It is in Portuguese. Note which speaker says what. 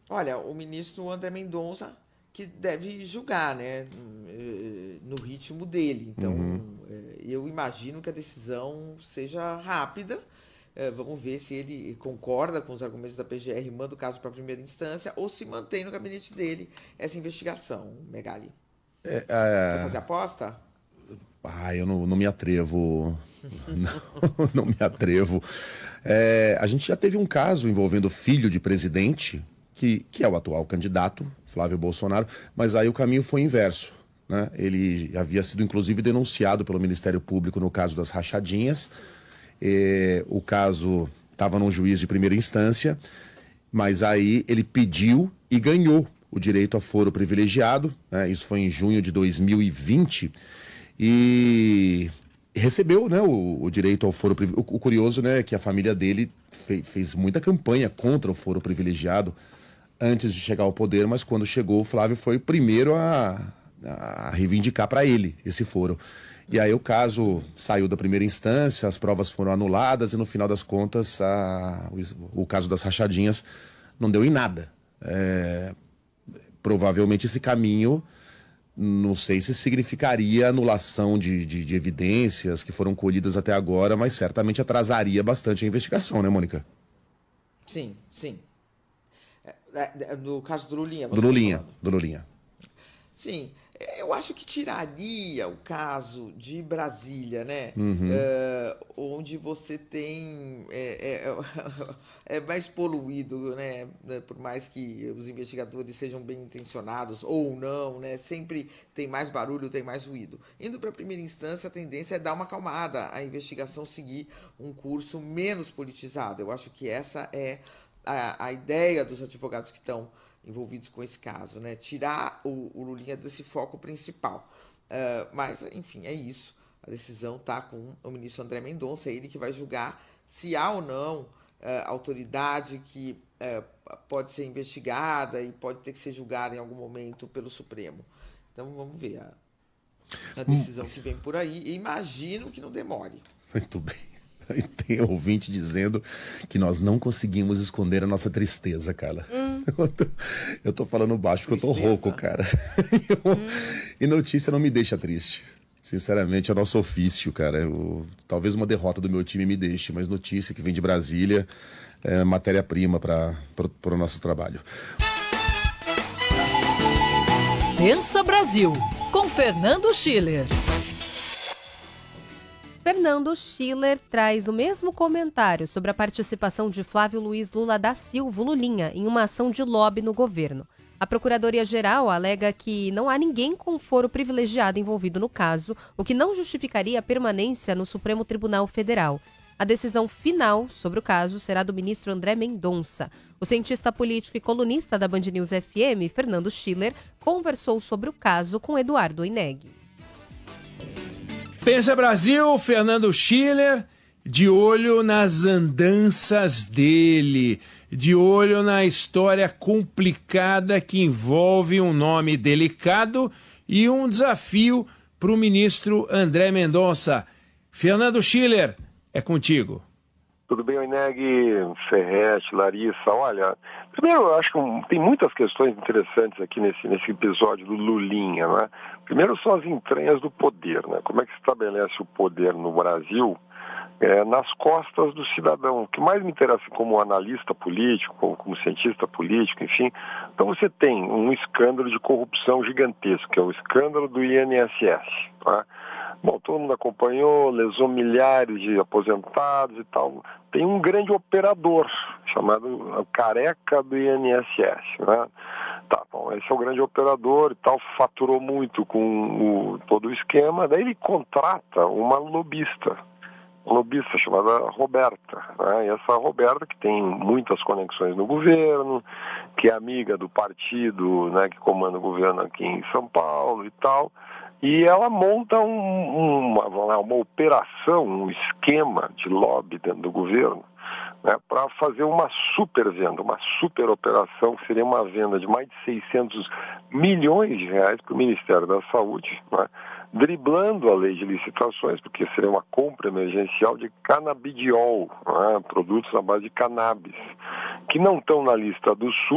Speaker 1: Olha, o ministro André Mendonça que deve julgar, né, no ritmo dele. Então,
Speaker 2: Uhum.
Speaker 1: eu imagino que a decisão seja rápida. Vamos ver se ele concorda com os argumentos da PGR e manda o caso para a primeira instância ou se mantém no gabinete dele essa investigação, Megali. Quer fazer
Speaker 2: É,
Speaker 1: aposta?
Speaker 2: eu não me atrevo. Não me atrevo. A gente já teve um caso envolvendo o filho de presidente, que é o atual candidato, Flávio Bolsonaro, mas aí o caminho foi inverso. Né? Ele havia sido, inclusive, denunciado pelo Ministério Público no caso das rachadinhas. O caso estava num juiz de primeira instância, mas aí ele pediu e ganhou o direito a foro privilegiado, né? Isso foi em junho de 2020, e recebeu, né, o direito ao foro privilegiado. O curioso, né, é que a família dele fez muita campanha contra o foro privilegiado antes de chegar ao poder, mas quando chegou, o Flávio foi o primeiro a reivindicar para ele esse foro. E aí o caso saiu da primeira instância, as provas foram anuladas e no final das contas o caso das rachadinhas não deu em nada. Provavelmente esse caminho, não sei se significaria anulação de evidências que foram colhidas até agora, mas certamente atrasaria bastante a investigação, né, Mônica?
Speaker 1: Sim, sim. No caso do Lulinha,
Speaker 2: Do
Speaker 1: você está
Speaker 2: Lulinha,
Speaker 1: falando.
Speaker 2: do Lulinha.
Speaker 1: Sim, eu acho que tiraria o caso de Brasília, né?
Speaker 2: Uhum.
Speaker 1: Onde você tem é mais poluído, né? Por mais que os investigadores sejam bem intencionados ou não, né? Sempre tem mais barulho, tem mais ruído. Indo para a primeira instância, a tendência é dar uma acalmada, a investigação seguir um curso menos politizado. Eu acho que essa é a ideia dos advogados que estão envolvidos com esse caso, né? Tirar o Lulinha desse foco principal. Mas, enfim, é isso. A decisão está com o ministro André Mendonça, é ele que vai julgar se há ou não autoridade que pode ser investigada e pode ter que ser julgada em algum momento pelo Supremo. Então vamos ver a decisão que vem por aí. E imagino que não demore.
Speaker 2: Muito bem. E tem ouvinte dizendo que nós não conseguimos esconder a nossa tristeza, Carla. Eu tô falando baixo porque eu tô rouco,
Speaker 1: Tristeza.
Speaker 2: cara. E notícia não me deixa triste. Sinceramente, é o nosso ofício, cara. Talvez uma derrota do meu time me deixe, mas notícia que vem de Brasília é matéria-prima para o nosso trabalho.
Speaker 3: Pensa Brasil, com Fernando Schiller.
Speaker 4: Fernando Schiller traz o mesmo comentário sobre a participação de Flávio Luiz Lula da Silva, Lulinha, em uma ação de lobby no governo. A Procuradoria-Geral alega que não há ninguém com foro privilegiado envolvido no caso, o que não justificaria a permanência no Supremo Tribunal Federal. A decisão final sobre o caso será do ministro André Mendonça. O cientista político e colunista da Band News FM, Fernando Schiller, conversou sobre o caso com Eduardo Oineg.
Speaker 5: Pensa Brasil, Fernando Schiller, de olho nas andanças dele, de olho na história complicada que envolve um nome delicado e um desafio para o ministro André Mendonça. Fernando Schiller, é contigo.
Speaker 6: Tudo bem, Oineg, Ferrete, Larissa? Olha, primeiro eu acho que tem muitas questões interessantes aqui nesse episódio do Lulinha, né? Primeiro são as entranhas do poder, né? Como é que se estabelece o poder no Brasil nas costas do cidadão. O que mais me interessa como analista político, como cientista político, enfim. Então você tem um escândalo de corrupção gigantesco, que é o escândalo do INSS, tá? Bom, todo mundo acompanhou, lesou milhares de aposentados e tal. Tem um grande operador, chamado Careca do INSS, né? Tá, bom, esse é o grande operador e tal, faturou muito com todo o esquema, daí ele contrata uma lobista chamada Roberta, né? E essa Roberta, que tem muitas conexões no governo, que é amiga do partido, né, que comanda o governo aqui em São Paulo e tal, e ela monta uma operação, um esquema de lobby dentro do governo, né, para fazer uma super venda, uma super operação, que seria uma venda de mais de 600 milhões de reais para o Ministério da Saúde, né, driblando a lei de licitações, porque seria uma compra emergencial de canabidiol, né, produtos à base de cannabis, que não estão na lista do SUS,